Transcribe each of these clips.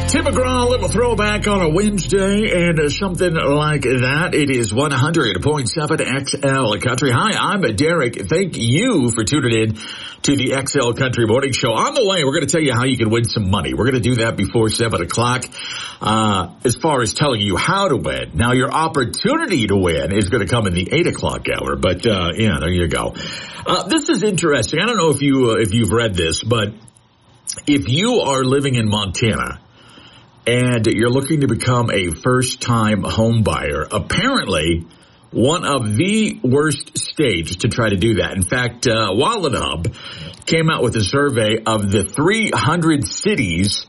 Tim McGraw, a little throwback on a Wednesday and something like that. It is 100.7 XL Country. Hi, I'm Derek. Thank you for tuning in to the XL Country Morning Show. On the way, we're going to tell you how you can win some money. We're going to do that before 7 o'clock as far as telling you how to win. Now, your opportunity to win is going to come in the 8 o'clock hour, but yeah, there you go. This is interesting. I don't know if you've read this, but if you are living in Montana and you're looking to become a first-time home buyer, apparently one of the worst states to try to do that. In fact, Wallet Hub came out with a survey of the 300 cities,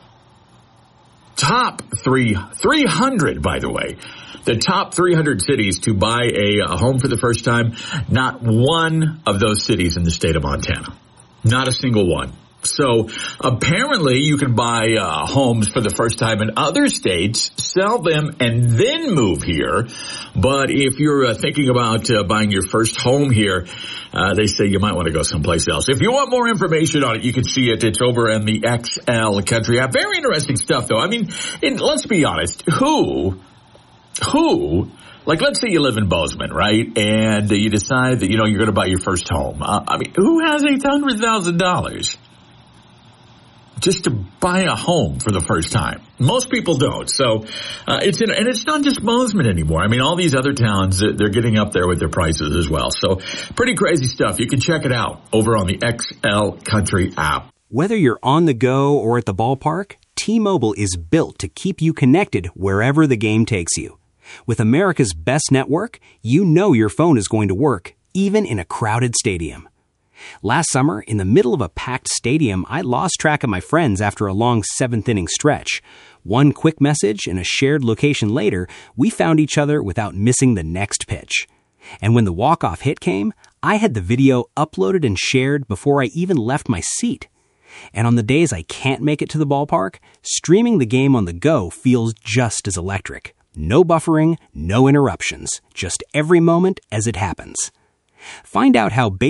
top 300, by the way, the top 300 cities to buy a home for the first time. Not one of those cities in the state of Montana. Not a single one. So apparently you can buy homes for the first time in other states, sell them, and then move here. But if you're thinking about buying your first home here, they say you might want to go someplace else. If you want more information on it, you can see it. It's over in the XL Country app. Very interesting stuff, though. I mean, let's be honest. Who, like, let's say you live in Bozeman, right? And you decide that, you're going to buy your first home. I mean, who has $800,000? Just to buy a home for the first time? Most people don't. So it's not just Bozeman anymore. I mean, all these other towns, they're getting up there with their prices as well. So pretty crazy stuff. You can check it out over on the XL Country app. Whether you're on the go or at the ballpark, T-Mobile is built to keep you connected wherever the game takes you. With America's best network, you know your phone is going to work, even in a crowded stadium. Last summer, in the middle of a packed stadium, I lost track of my friends after a long seventh-inning stretch. One quick message and a shared location later, we found each other without missing the next pitch. And when the walk-off hit came, I had the video uploaded and shared before I even left my seat. And on the days I can't make it to the ballpark, streaming the game on the go feels just as electric. No buffering, no interruptions, just every moment as it happens. Find out how